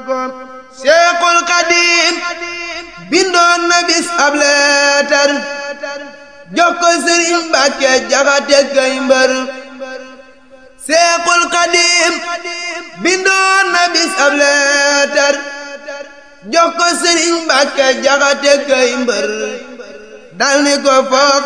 Seexul Xadiim bindoon na bis ab leetar jox ko Sëriñ Mbàkke Jaxate kay mbër. Seexul Xadiim bindoon na bis ab leetar jox ko Sëriñ Mbàkke Jaxate kay mbër. dal ni ko foog